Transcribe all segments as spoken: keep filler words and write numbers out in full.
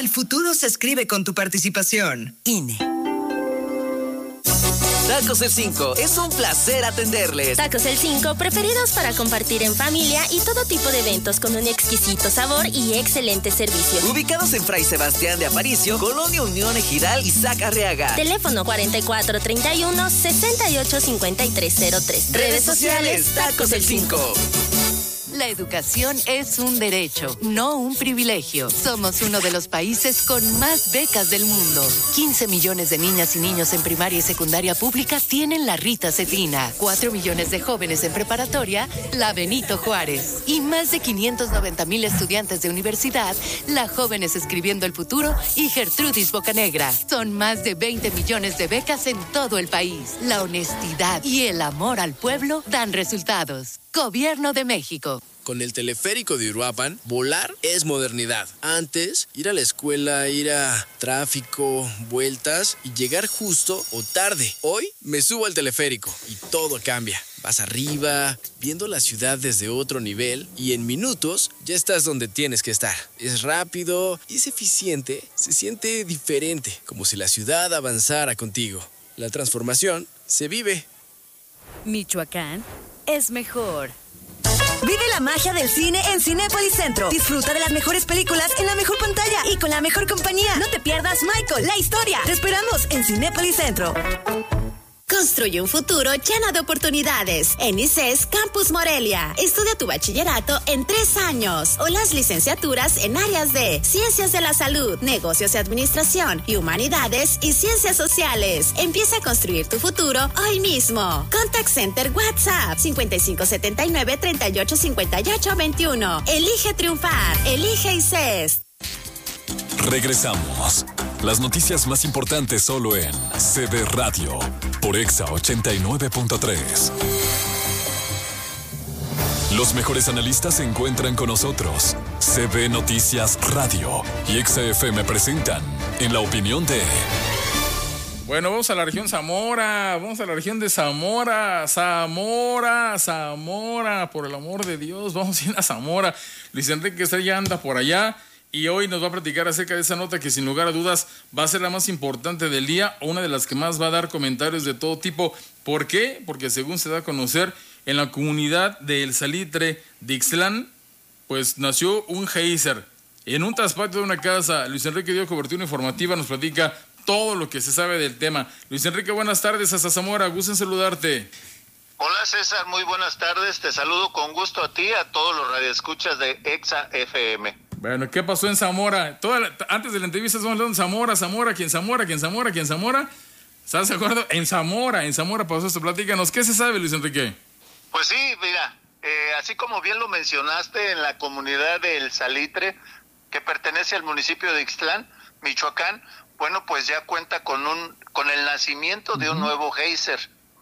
El futuro se escribe con tu participación. I N E. Tacos El cinco, es un placer atenderles. Tacos El cinco, preferidos para compartir en familia y todo tipo de eventos con un exquisito sabor y excelente servicio. Ubicados en Fray Sebastián de Aparicio, Colonia Unión Ejidal, Isaac Arriaga. Teléfono cuarenta y cuatro treinta y uno, sesenta y ocho cincuenta y tres cero tres. Redes sociales, Tacos El cinco. La educación es un derecho, no un privilegio. Somos uno de los países con más becas del mundo. quince millones de niñas y niños en primaria y secundaria pública tienen la Rita Cetina. cuatro millones de jóvenes en preparatoria, la Benito Juárez. Y más de quinientos noventa mil estudiantes de universidad, la Jóvenes Escribiendo el Futuro y Gertrudis Bocanegra. Son más de veinte millones de becas en todo el país. La honestidad y el amor al pueblo dan resultados. Gobierno de México. Con el teleférico de Uruapan, volar es modernidad. Antes, ir a la escuela, ir a tráfico, vueltas y llegar justo o tarde. Hoy me subo al teleférico y todo cambia. Vas arriba, viendo la ciudad desde otro nivel y en minutos ya estás donde tienes que estar. Es rápido y es eficiente, se siente diferente, como si la ciudad avanzara contigo. La transformación se vive. Michoacán es mejor. Vive la magia del cine en Cinépolis Centro. Disfruta de las mejores películas en la mejor pantalla y con la mejor compañía. No te pierdas Michael, la historia. Te esperamos en Cinépolis Centro. Construye un futuro lleno de oportunidades. En I C E S Campus Morelia. Estudia tu bachillerato en tres años o las licenciaturas en áreas de Ciencias de la Salud, Negocios y Administración y Humanidades y Ciencias Sociales. Empieza a construir tu futuro hoy mismo. Contact Center WhatsApp cincuenta y cinco setenta y nueve treinta y ocho cincuenta y ocho veintiuno. Elige triunfar. Elige I C E S. Regresamos. Las noticias más importantes solo en C B Radio por Exa ochenta y nueve punto tres. Los mejores analistas se encuentran con nosotros. C B Noticias Radio y Exa F M presentan En la Opinión de... Bueno, vamos a la región Zamora, vamos a la región de Zamora, Zamora, Zamora, por el amor de Dios, vamos a ir a Zamora. Luis Enrique Estrella anda por allá. Y hoy nos va a platicar acerca de esa nota que sin lugar a dudas va a ser la más importante del día, o una de las que más va a dar comentarios de todo tipo. ¿Por qué? Porque según se da a conocer, en la comunidad de El Salitre de Ixtlán, pues nació un geyser. En un traspatio de una casa, Luis Enrique dio cobertura informativa, nos platica todo lo que se sabe del tema. Luis Enrique, buenas tardes hasta Zamora, gusto en saludarte. Hola César, muy buenas tardes, te saludo con gusto a ti, a todos los radioescuchas de Exa F M. Bueno, ¿qué pasó en Zamora? Toda la, antes de la entrevista estamos hablando de Zamora, Zamora, ¿quién Zamora, quién Zamora, quién Zamora? ¿Estás de acuerdo? En Zamora, en Zamora pasó esto. Platícanos, ¿qué se sabe, Luis Enrique? Pues sí, mira, eh, así como bien lo mencionaste, en la comunidad del Salitre, que pertenece al municipio de Ixtlán, Michoacán, bueno, pues ya cuenta con un con el nacimiento de un nuevo geyser.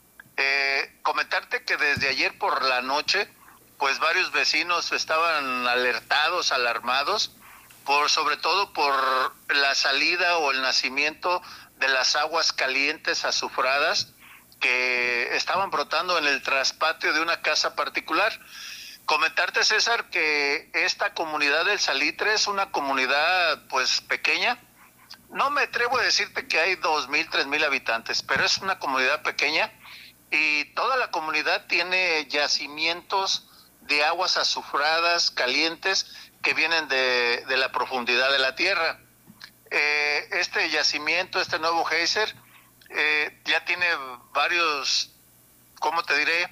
Eh, comentarte que desde ayer por la noche, pues varios vecinos estaban alertados, alarmados, por sobre todo por la salida o el nacimiento de las aguas calientes azufradas que estaban brotando en el traspatio de una casa particular. Comentarte, César, que esta comunidad del Salitre es una comunidad pues pequeña. No me atrevo a decirte que hay dos mil, tres mil habitantes, pero es una comunidad pequeña y toda la comunidad tiene yacimientos de aguas azufradas, calientes, que vienen de, de la profundidad de la tierra. Eh, este yacimiento, este nuevo geyser, eh, ya tiene varios, ¿cómo te diré?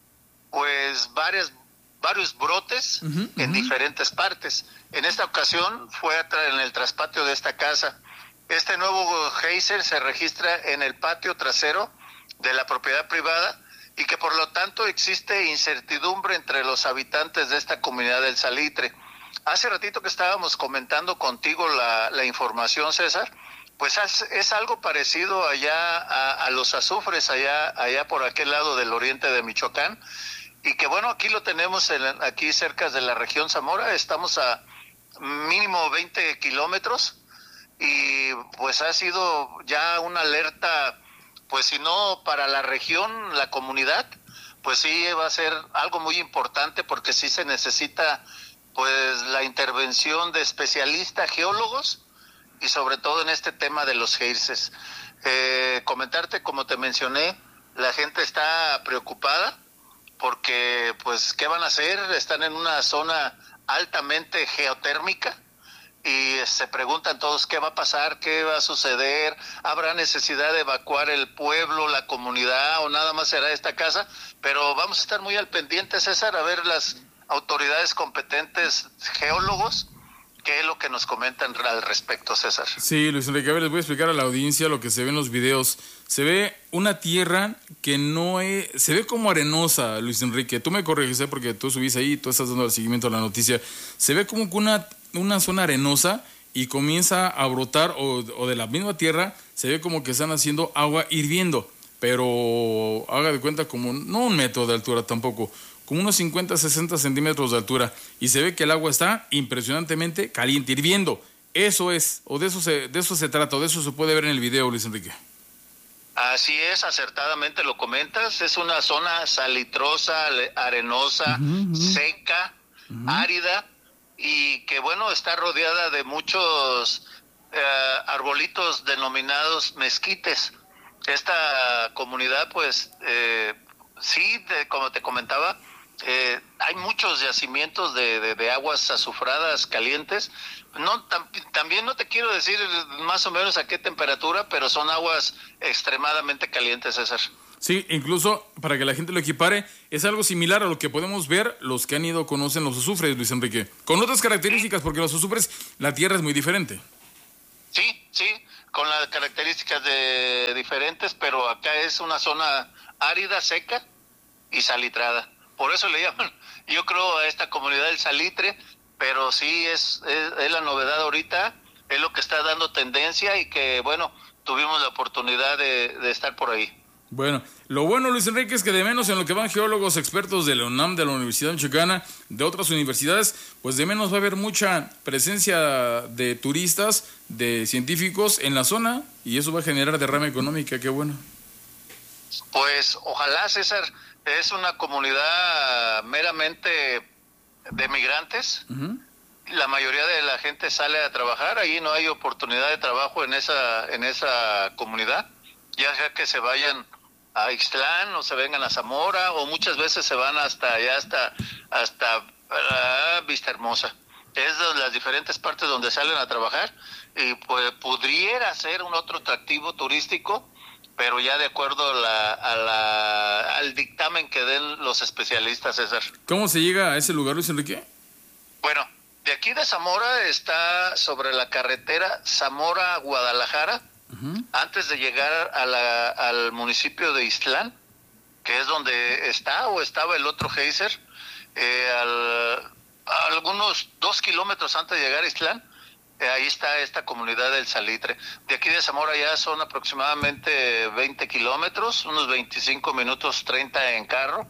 Pues varias, varios brotes uh-huh, en uh-huh. diferentes partes. En esta ocasión fue en el traspatio de esta casa. Este nuevo geyser se registra en el patio trasero de la propiedad privada, y que por lo tanto existe incertidumbre entre los habitantes de esta comunidad del Salitre. Hace ratito que estábamos comentando contigo la, la información, César, pues es, es algo parecido allá a, a los azufres, allá, allá por aquel lado del oriente de Michoacán, y que bueno, aquí lo tenemos en, aquí cerca de la región Zamora, estamos a mínimo veinte kilómetros, y pues ha sido ya una alerta, pues si no para la región, la comunidad, pues sí va a ser algo muy importante porque sí se necesita pues la intervención de especialistas geólogos y sobre todo en este tema de los geysers. Eh, comentarte, como te mencioné, la gente está preocupada porque, pues, ¿qué van a hacer? Están en una zona altamente geotérmica y se preguntan todos qué va a pasar, qué va a suceder, habrá necesidad de evacuar el pueblo, la comunidad, o nada más será esta casa. Pero vamos a estar muy al pendiente, César, a ver las autoridades competentes, geólogos, qué es lo que nos comentan al respecto, César. Sí, Luis Enrique, a ver, les voy a explicar a la audiencia lo que se ve en los videos. Se ve una tierra que no es, se ve como arenosa, Luis Enrique. Tú me corriges, ¿eh? Porque tú subís ahí, tú estás dando el seguimiento a la noticia. Se ve como que una, una zona arenosa y comienza a brotar, o, o de la misma tierra, se ve como que están haciendo agua hirviendo. Pero haga de cuenta como, no un metro de altura tampoco, como unos cincuenta, sesenta centímetros de altura. Y se ve que el agua está impresionantemente caliente, hirviendo. Eso es, o de eso se, de eso se trata, o de eso se puede ver en el video, Luis Enrique. Así es, acertadamente lo comentas. Es una zona salitrosa, arenosa, uh-huh, seca, uh-huh. árida, y que, bueno, está rodeada de muchos eh, arbolitos denominados mezquites. Esta comunidad, pues, eh, sí, de, como te comentaba, eh, hay muchos yacimientos de, de, de aguas azufradas calientes. No, tam, también no te quiero decir más o menos a qué temperatura, pero son aguas extremadamente calientes, César. Sí, incluso para que la gente lo equipare, es algo similar a lo que podemos ver los que han ido conocen los azufres, Luis Enrique. Con otras características, ¿sí? Porque los azufres, la tierra es muy diferente. Sí, sí, con las características de diferentes, pero acá es una zona árida, seca y salitrada. Por eso le llaman, yo creo, a esta comunidad el salitre, pero sí es, es, es la novedad ahorita, es lo que está dando tendencia y que, bueno, tuvimos la oportunidad de, de estar por ahí. Bueno, lo bueno, Luis Enrique, es que de menos en lo que van geólogos expertos de la UNAM, de la Universidad Michoacana, de otras universidades, pues de menos va a haber mucha presencia de turistas, de científicos en la zona, y eso va a generar derrama económica, qué bueno. Pues ojalá, César, es una comunidad meramente de migrantes. Uh-huh. La mayoría de la gente sale a trabajar, ahí no hay oportunidad de trabajo en esa, en esa comunidad, ya sea que se vayan a Ixtlán o se vengan a Zamora, o muchas veces se van hasta allá, hasta, hasta uh, Vista Hermosa. Es de las diferentes partes donde salen a trabajar, y pues pudiera ser un otro atractivo turístico, pero ya de acuerdo a la, a la, al dictamen que den los especialistas, César. ¿Cómo se llega a ese lugar, Luis Enrique? Bueno, de aquí de Zamora está sobre la carretera Zamora-Guadalajara, uh-huh. antes de llegar a la, al municipio de Ixtlán, que es donde está o estaba el otro geyser, eh, al, a algunos dos kilómetros antes de llegar a Ixtlán, eh, ahí está esta comunidad del Salitre. De aquí de Zamora ya son aproximadamente veinte kilómetros, unos veinticinco minutos, treinta en carro,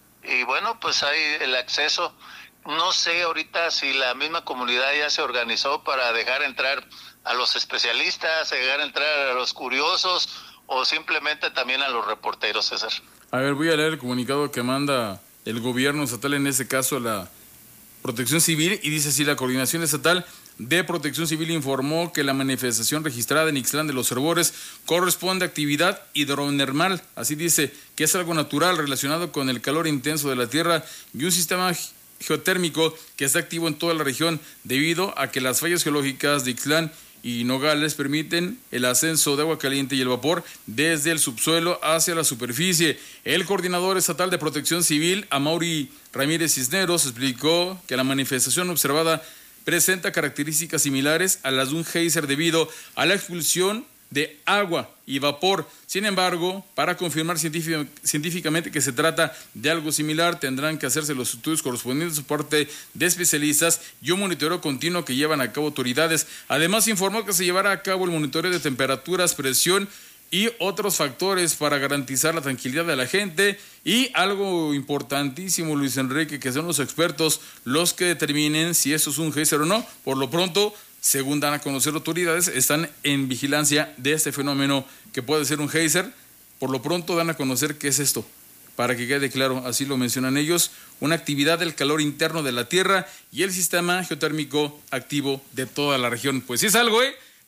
y bueno, pues hay el acceso. No sé ahorita si la misma comunidad ya se organizó para dejar entrar a los especialistas, dejar entrar a los curiosos, o simplemente también a los reporteros, César. A ver, voy a leer el comunicado que manda el gobierno estatal, en este caso la Protección Civil, y dice así: la Coordinación Estatal de Protección Civil informó que la manifestación registrada en Ixtlán de los Herbores corresponde a actividad hidrotermal, así dice, que es algo natural relacionado con el calor intenso de la tierra y un sistema geotérmico que está activo en toda la región debido a que las fallas geológicas de Ixtlán y Nogales permiten el ascenso de agua caliente y el vapor desde el subsuelo hacia la superficie. El coordinador estatal de Protección Civil, Amaury Ramírez Cisneros, explicó que la manifestación observada presenta características similares a las de un geyser debido a la expulsión de agua y vapor. Sin embargo, para confirmar científicamente que se trata de algo similar, tendrán que hacerse los estudios correspondientes por parte de especialistas y un monitoreo continuo que llevan a cabo autoridades. Además, informó que se llevará a cabo el monitoreo de temperaturas, presión y otros factores para garantizar la tranquilidad de la gente. Y algo importantísimo, Luis Enrique, que son los expertos los que determinen si eso es un geyser o no. Por lo pronto, según dan a conocer autoridades, están en vigilancia de este fenómeno que puede ser un geyser. Por lo pronto dan a conocer qué es esto, para que quede claro, así lo mencionan ellos, una actividad del calor interno de la Tierra y el sistema geotérmico activo de toda la región. Pues sí es algo, ¿eh?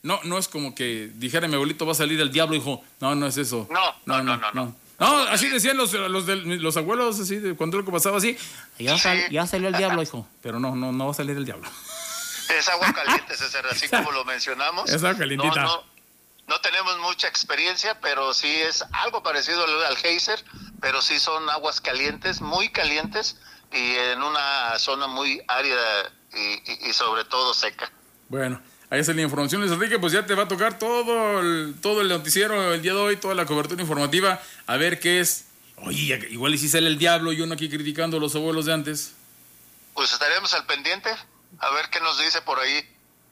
No, no es como que dijera mi abuelito va a salir el diablo, hijo. No, no es eso. No, no, no, no. No, no. no así decían los, los, de, los abuelos, así, de, cuando algo pasaba así. Ya, sal, sí. ya salió el diablo, hijo. Pero no, no, no va a salir el diablo. Es agua caliente, César, así como lo mencionamos. Es agua calientita. No, no, no tenemos mucha experiencia, pero sí es algo parecido al, al geyser, pero sí son aguas calientes, muy calientes, y en una zona muy árida y, y, y sobre todo seca. Bueno, ahí está la información, Luis Enrique, pues ya te va a tocar todo el, todo el noticiero el día de hoy, toda la cobertura informativa, a ver qué es. Oye, igual y si sale el diablo y uno aquí criticando a los abuelos de antes. Pues estaremos al pendiente, a ver qué nos dice por ahí.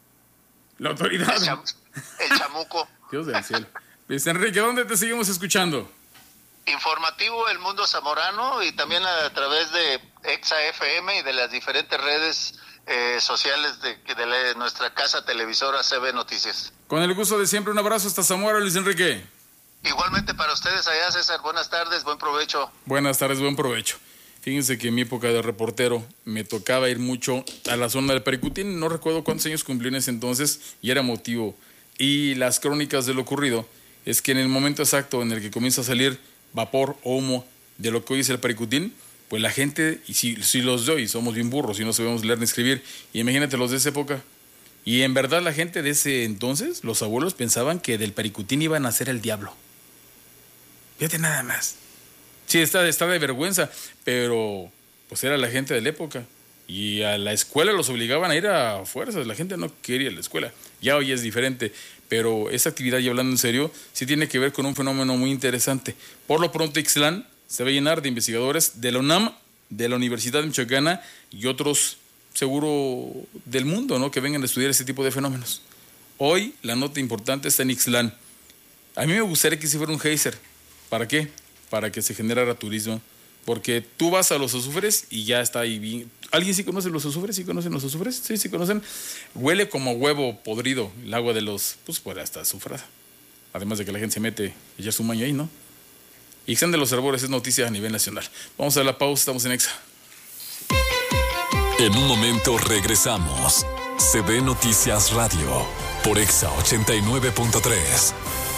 La autoridad. El, cham, el chamuco. Dios del cielo. Luis Enrique, ¿dónde te seguimos escuchando? Informativo El Mundo Zamorano y también a través de Exa F M y de las diferentes redes eh, sociales de, de, la, de nuestra casa televisora C B Noticias. Con el gusto de siempre, un abrazo hasta Zamora, Luis Enrique. Igualmente para ustedes allá, César, buenas tardes, buen provecho. Buenas tardes, buen provecho. Fíjense que en mi época de reportero me tocaba ir mucho a la zona del Pericutín, no recuerdo cuántos años cumplí en ese entonces y era motivo. Y las crónicas de lo ocurrido es que en el momento exacto en el que comienza a salir vapor o humo de lo que hoy es el Pericutín, pues la gente, y si, si los de hoy somos bien burros y no sabemos leer ni escribir, y imagínate los de esa época. Y en verdad la gente de ese entonces, los abuelos pensaban que del Pericutín iban a nacer el diablo. Fíjate nada más. Sí, está, está de vergüenza, pero pues era la gente de la época. Y a la escuela los obligaban a ir a fuerzas, la gente no quería ir a la escuela. Ya hoy es diferente, pero esa actividad, y hablando en serio, sí tiene que ver con un fenómeno muy interesante. Por lo pronto, Ixtlán se va a llenar de investigadores de la UNAM, de la Universidad Michoacana y otros, seguro, del mundo, ¿no?, que vengan a estudiar ese tipo de fenómenos. Hoy la nota importante está en Ixtlán. A mí me gustaría que si fuera un geyser. ¿Para qué? Para que se generara turismo. Porque tú vas a los azufres y ya está ahí bien. ¿Alguien sí conoce los azufres? ¿Sí conocen los azufres? Sí, sí conocen. Huele como huevo podrido el agua de los... Pues puede hasta azufrada. Además de que la gente se mete y ya su maño ahí, ¿no? Ixtlán de los Arbores es noticia a nivel nacional. Vamos a la pausa, estamos en Exa. En un momento regresamos. C B Noticias Radio por Exa ochenta y nueve punto tres.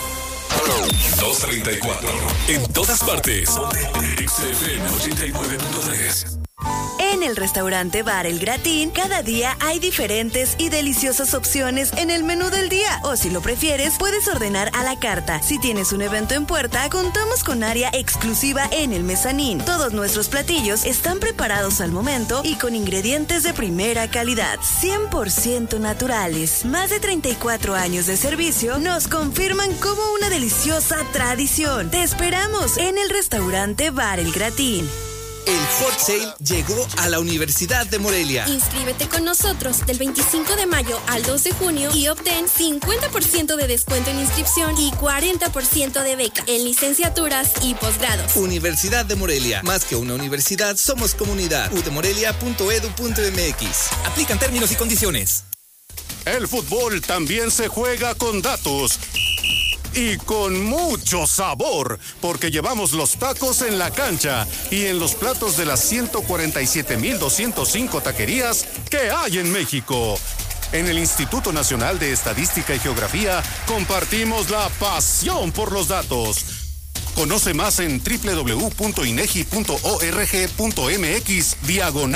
dos treinta y cuatro. En todas partes. X F M ochenta y nueve punto tres. En el restaurante Bar El Gratín, cada día hay diferentes y deliciosas opciones en el menú del día. O si lo prefieres, puedes ordenar a la carta. Si tienes un evento en puerta, contamos con área exclusiva en el mezanín. Todos nuestros platillos están preparados al momento y con ingredientes de primera calidad, cien por ciento naturales. Más de treinta y cuatro años de servicio nos confirman como una deliciosa tradición. Te esperamos en el restaurante Bar El Gratín. El Fort Sale llegó a la Universidad de Morelia. Inscríbete con nosotros del veinticinco de mayo al dos de junio y obtén cincuenta por ciento de descuento en inscripción y cuarenta por ciento de beca en licenciaturas y posgrados. Universidad de Morelia. Más que una universidad, somos comunidad. u de morelia punto e d u punto m x. Aplican términos y condiciones. El fútbol también se juega con datos. Y con mucho sabor, porque llevamos los tacos en la cancha y en los platos de las ciento cuarenta y siete mil doscientos cinco taquerías que hay en México. En el Instituto Nacional de Estadística y Geografía compartimos la pasión por los datos. Conoce más en doble u doble u doble u punto i n e g i punto org punto m x diagonal.